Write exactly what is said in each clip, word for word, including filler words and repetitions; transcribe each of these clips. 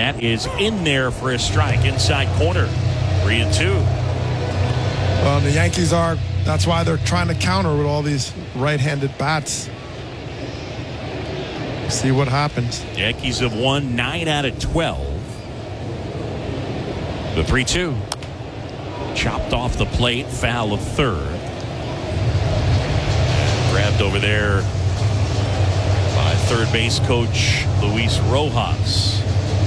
that is in there for a strike inside corner. Three and two. Well, the Yankees are, that's why they're trying to counter with all these right-handed bats. See what happens. Yankees have won nine out of twelve. The three two. Chopped off the plate, foul of third. Grabbed over there by third base coach Luis Rojas.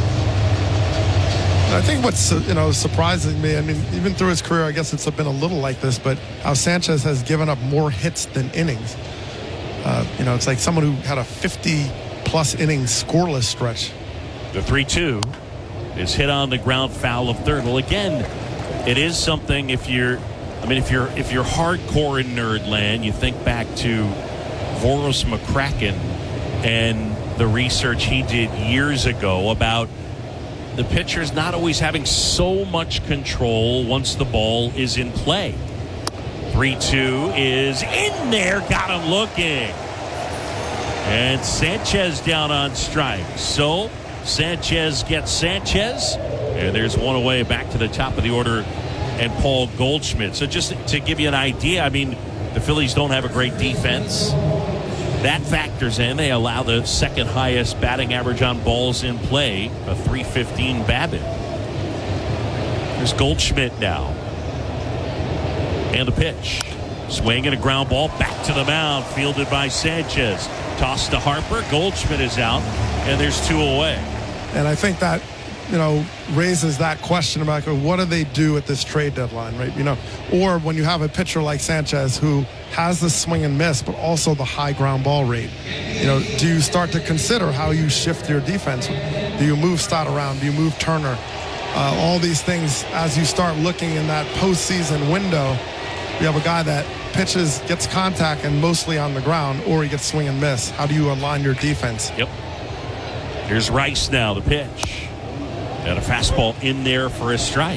I think what's you know surprising me, I mean, even through his career, I guess it's been a little like this, but how Sanchez has given up more hits than innings. Uh, you know, it's like someone who had a fifty-plus innings scoreless stretch. The three two is hit on the ground, foul of third. Well, again, it is something if you're, I mean, if you're if you're hardcore in Nerdland, you think back to Voros McCracken and the research he did years ago about the pitcher's not always having so much control once the ball is in play. three two is in there, got him looking. And Sanchez down on strikes. So Sanchez gets Sanchez. And there's one away back to the top of the order and Paul Goldschmidt. So just to give you an idea, I mean, the Phillies don't have a great defense. That factors in. They allow the second highest batting average on balls in play, a three fifteen BABIP. There's Goldschmidt now. And the pitch. Swing and a ground ball back to the mound, fielded by Sanchez. Toss to Harper. Goldschmidt is out, and there's two away. And I think that, you know, raises that question about what do they do at this trade deadline, right? You know, or when you have a pitcher like Sanchez who has the swing and miss, but also the high ground ball rate. You know, do you start to consider how you shift your defense? Do you move Stott around? Do you move Turner? Uh, all these things as you start looking in that postseason window. You have a guy that pitches, gets contact, and mostly on the ground, or he gets swing and miss. How do you align your defense? Yep. Here's Rice now, the pitch. And a fastball in there for a strike.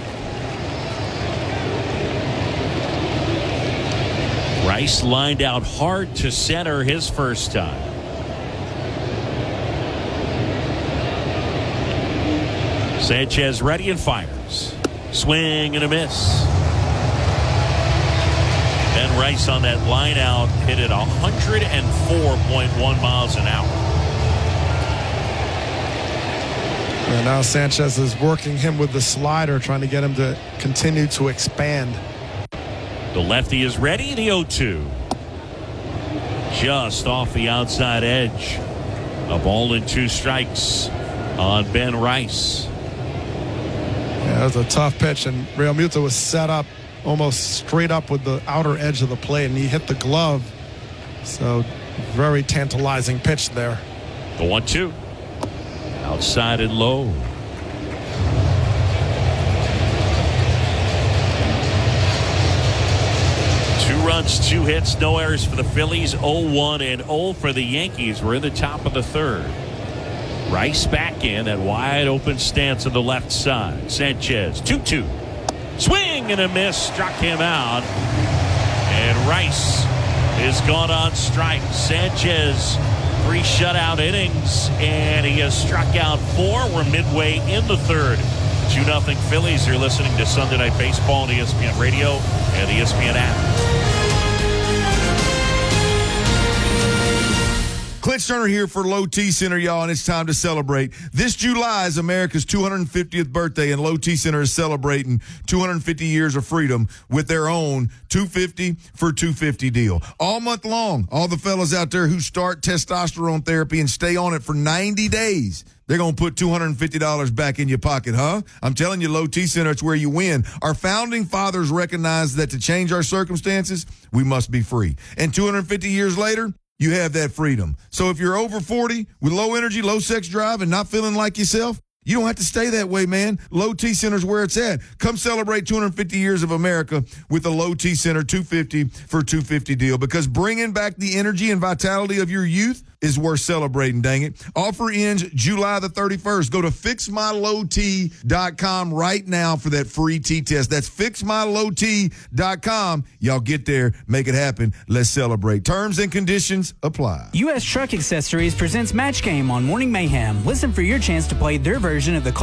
Rice lined out hard to center his first time. Sanchez ready and fires. Swing and a miss. Ben Rice on that line out hit it one oh four point one miles an hour. And now Sanchez is working him with the slider, trying to get him to continue to expand. The lefty is ready, the oh two. Just off the outside edge. A ball and two strikes on Ben Rice. Yeah, that was a tough pitch, and Real Muto was set up almost straight up with the outer edge of the plate, and he hit the glove. So, very tantalizing pitch there. The one two. Outside and low. Two runs, two hits, no errors for the Phillies. oh one and oh for the Yankees. We're in the top of the third. Rice back in, that wide open stance on the left side. Sanchez, two two. Swing and a miss, struck him out. And Rice is gone on strike. Sanchez, three shutout innings, and he has struck out four. We're midway in the third. two nothing Phillies. You're listening to Sunday Night Baseball on E S P N Radio and the E S P N app. Clint Turner here for Low T Center, y'all, and it's time to celebrate. This July is America's two hundred fiftieth birthday, and Low T Center is celebrating two hundred fifty years of freedom with their own two fifty for two fifty deal. All month long, all the fellas out there who start testosterone therapy and stay on it for ninety days, they're going to put two hundred fifty dollars back in your pocket, huh? I'm telling you, Low T Center, it's where you win. Our founding fathers recognized that to change our circumstances, we must be free. And two hundred fifty years later, you have that freedom. So if you're over forty with low energy, low sex drive, and not feeling like yourself, you don't have to stay that way, man. Low T Center's where it's at. Come celebrate two hundred fifty years of America with the Low T Center two fifty for two fifty deal, because bringing back the energy and vitality of your youth is worth celebrating, dang it. Offer ends July the thirty-first. Go to fix my low t dot com right now for that free T-test. That's fix my low t dot com. Y'all get there. Make it happen. Let's celebrate. Terms and conditions apply. U S Truck Accessories presents Match Game on Morning Mayhem. Listen for your chance to play their version of the